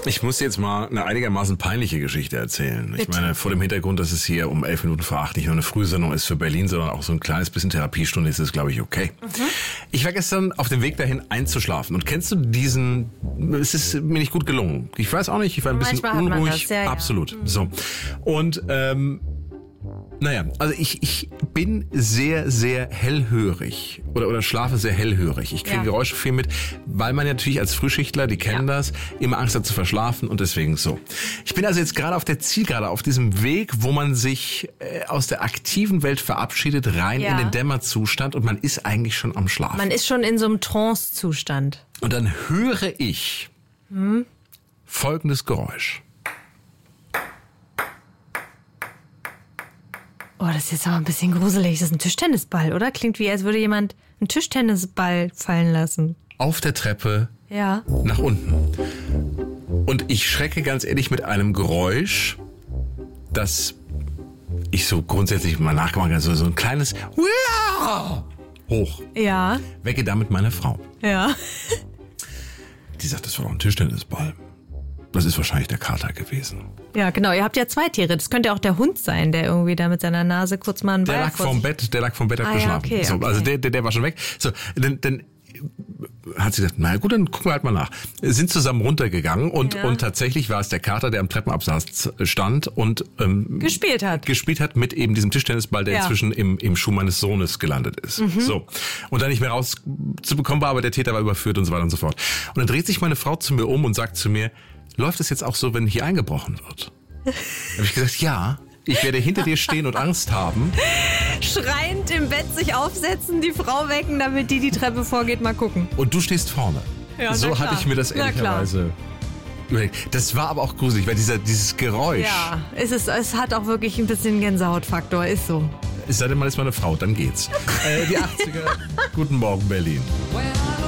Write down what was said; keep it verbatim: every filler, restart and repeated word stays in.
Ich muss jetzt mal eine einigermaßen peinliche Geschichte erzählen. Bitte. Ich meine, vor dem Hintergrund, dass es hier um elf Minuten vor acht nicht nur eine Frühsendung ist für Berlin, sondern auch so ein kleines bisschen Therapiestunde ist, ist glaube ich, okay. Mhm. Ich war gestern auf dem Weg dahin einzuschlafen. Und kennst du diesen, es ist mir nicht gut gelungen. Ich weiß auch nicht, ich war ein bisschen Manchmal hat man unruhig. das, ja, ja. Absolut. So. Und, ähm, naja, also ich, ich bin sehr, sehr hellhörig oder, oder schlafe sehr hellhörig. Ich kriege Ja. Geräusche viel mit, weil man ja natürlich als Frühschichtler, die kennen Ja. das, immer Angst hat zu verschlafen und deswegen so. Ich bin also jetzt gerade auf der Zielgerade, auf diesem Weg, wo man sich äh, aus der aktiven Welt verabschiedet, rein Ja. in den Dämmerzustand und man ist eigentlich schon am Schlafen. Man ist schon in so einem Trance-Zustand. Und dann höre ich Hm? folgendes Geräusch. Oh, das ist jetzt aber ein bisschen gruselig. Das ist ein Tischtennisball, oder? Klingt wie, als würde jemand einen Tischtennisball fallen lassen. Auf der Treppe Ja. nach unten. Und ich schrecke ganz ehrlich mit einem Geräusch, das ich so grundsätzlich mal nachgemacht habe, so, so ein kleines hoch. Ja. Wecke damit meine Frau. Ja. Die sagt, das war doch ein Tischtennisball. Das ist wahrscheinlich der Kater gewesen. Ja, genau. Ihr habt ja zwei Tiere. Das könnte auch der Hund sein, der irgendwie da mit seiner Nase kurz mal einen Der Ball lag vor vorm sich- Bett, der lag vorm Bett Ah, ja, abgeschlafen. okay, so, okay. also der, der, der war schon weg. So, dann, dann hat sie gesagt, na gut, dann gucken wir halt mal nach. Sind zusammen runtergegangen und, Ja. und tatsächlich war es der Kater, der am Treppenabsatz stand und ähm, gespielt hat. gespielt hat mit eben diesem Tischtennisball, der Ja. inzwischen im, im Schuh meines Sohnes gelandet ist. Mhm. So. Und dann nicht mehr rauszubekommen war, aber der Täter war überführt und so weiter und so fort. Und dann dreht sich meine Frau zu mir um und sagt zu mir, läuft es jetzt auch so, wenn hier eingebrochen wird? Da habe ich gesagt, ja. Ich werde hinter dir stehen und Angst haben. Schreiend im Bett sich aufsetzen, die Frau wecken, damit die die Treppe vorgeht, mal gucken. Und du stehst vorne. Ja, so na klar. hatte ich mir das Na klar. ehrlicherweise überlegt. Das war aber auch gruselig, weil dieser, dieses Geräusch. Ja, es, ist, es hat auch wirklich ein bisschen Gänsehautfaktor, ist so. Es sei denn, man ist mal eine Frau, dann geht's. äh, die achtziger. Guten Morgen, Berlin.